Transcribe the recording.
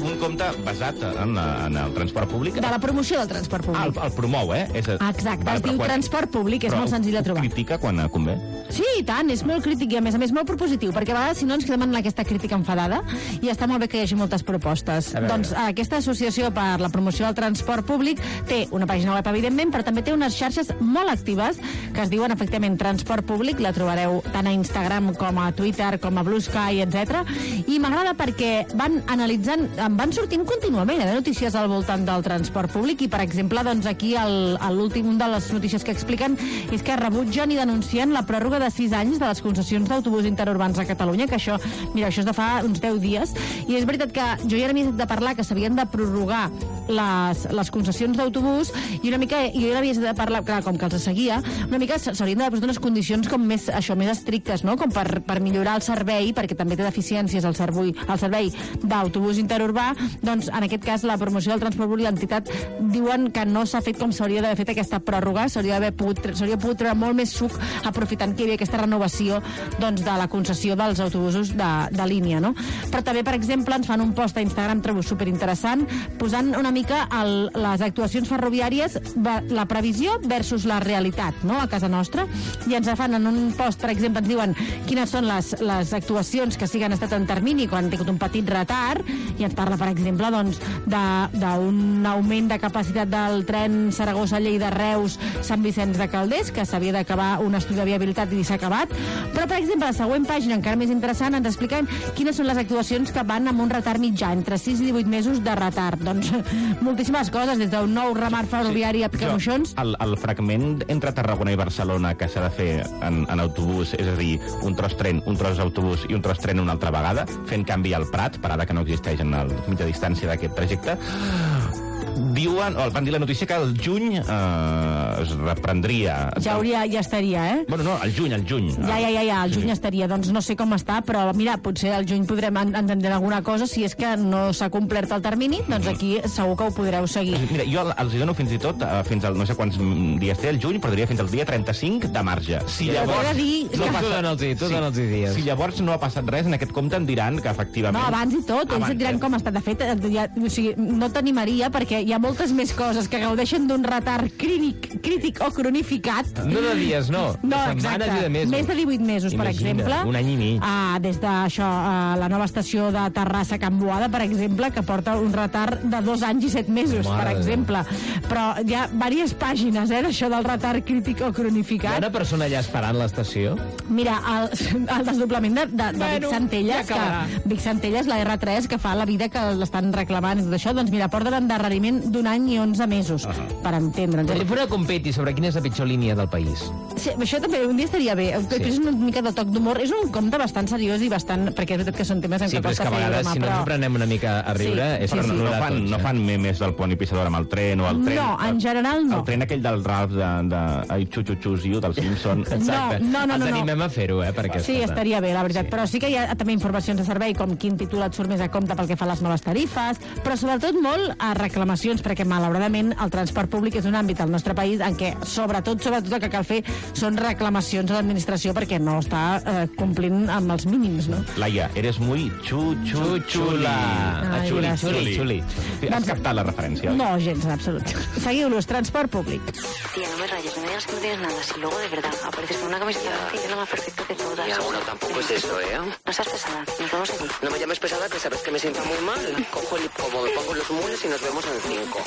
un compte basat en el transport públic. De la promoció del transport públic. El promou, Exacte, es diu transport públic, és molt senzill de trobar. Però critica quan convé? Sí, i tant, és molt crític i a més molt propositiu, perquè a vegades si no ens quedem en aquesta crítica enfadada i està molt bé que hi hagi moltes propostes. Doncs aquesta associació per la promoció del transport públic té una pàgina web, evidentment, però també té unes xarxes molt actives que es diuen efectivament Transport Públic, la trobareu tant a Instagram com a Twitter, com a Blue Sky, etc. I m'agrada perquè van analitzant, van sortint contínuament de notícies al voltant del transport públic i, per exemple, doncs aquí l'últim de les notícies que expliquen és que rebutgen i denuncien la pròrroga de 6 anys de les concessions d'autobús interurbans a Catalunya, que això és de fa uns 10 dies, i és veritat que jo ja n'havia de parlar que s'havien de prorrogar les concessions d'autobús i una mica, jo ja n'havia de parlar, clar, com que els seguia, una mica s'haurien de posar unes condicions com més estrictes, no? Com per millorar el servei, perquè també té deficiències el servei d'autobús interurbà, doncs en aquest cas la promoció del transport públic, l'entitat diuen que no s'ha fet com s'hauria d'haver fet aquesta pròrroga, s'hauria pogut treure molt més suc aprofitant que hi havia aquesta renovació doncs, de la concessió dels autobusos de línia, no? Però també, per exemple, ens fan un post a Instagram, trobo superinteressant, posant una mica les actuacions ferroviàries, la previsió versus la realitat, no?, a casa nostra, i ens fan en un post, per exemple, ens diuen quines són les actuacions que sí que han estat en termini quan han tingut un petit retard, i ens parla, per exemple, doncs, d'un augment de capacitat del tren Saragossa-Lleida-Reus Sant Vicenç de Calders, que s'havia d'acabar un estudi de viabilitat i s'ha acabat, però, per exemple, la següent pàgina, encara més interessant, ens expliquen quines són les actuacions que van amb un retard mitjà, entre 6 i 18 mesos de retard. Doncs moltíssimes coses, des d'un nou ramal ferroviari a Picamoixons. El fragment entre Tarragona i Barcelona que s'ha de fer en autobús, és a dir, un tros tren, un tros autobús i un tros tren una altra vegada, fent canvi al Prat, parada que no existeix en la mitja distància d'aquest trajecte, van dir la notícia que el juny es reprendria. Ja estaria, eh? Bueno, no, el juny. Ja, el juny estaria. Doncs no sé com està, però mira, potser al juny podrem entendre alguna cosa. Si és que no s'ha complert el termini, doncs aquí segur que ho podreu seguir. Mira, jo els dono fins i tot, fins al no sé quants dies té el juny, però diria fins al dia 35 de marge. Si llavors... Dona'ls-hi dies. Si llavors no ha passat res, en aquest compte em diran que efectivament... No, abans i tot, ells et diran com està. De fet, o sigui, no t'animaria perquè hi ha moltes més coses que gaudeixen d'un retard crític o cronificat. No de dies, no. No, de setmanes exacte. I de mesos. Més de 18 mesos, per exemple. Un any i mig. Des d'això, la nova estació de Terrassa Can Boada, per exemple, que porta un retard de 2 anys i 7 mesos, per exemple. Però hi ha diverses pàgines, d'això del retard crític o cronificat. Hi ha una persona allà esperant l'estació? Mira, el desdoblament de Vic Centelles, Vic Centelles, la R3, que fa la vida que l'estan reclamant i tot això, doncs mira, porten endarreriment d'1 any i 11 mesos, per entendre'ns. Si fos una competi sobre quina és la pitjor línia del país. Sí, això també un dia estaria bé. És una mica de toc d'humor. És un compte bastant seriós i bastant... Perquè és veritat que són temes en què costa fer broma. Sí, però és que a vegades, si no ens prenem una mica a riure... No fan memes del pont i pissador amb el tren o el tren... No, en general no. El tren aquell del Ralph de Xuxuxus i del Simpson. Exacte. No. Els animem a fer-ho, perquè... Sí, estaria bé, la veritat. Però sí que hi ha també informacions de servei, com quin títol et surt més a compte pel que fa a les noves tarifes, però sobretot molt a reclamacions, perquè malauradament el transport públic és un àmbit al nostre país en què sobretot el que cal fer són reclamacions a l'administració perquè no està complint amb els mínims, no? Laia, eres muy chula. Chuli. Has captat la referència? No, gens, en absolut. Seguiu-los, transport públic. Tía, no me rayes, no me digas que no tienes nada. Si luego de verdad apareces con una camiseta que es lo más perfecto de todas. Ya, bueno, tampoco es eso, ¿eh? No seas pesada, nos vemos aquí. No me llames pesada, que sabes que me sienta muy mal. Cojo el hipómodo, pongo los mules y nos vemos en 5.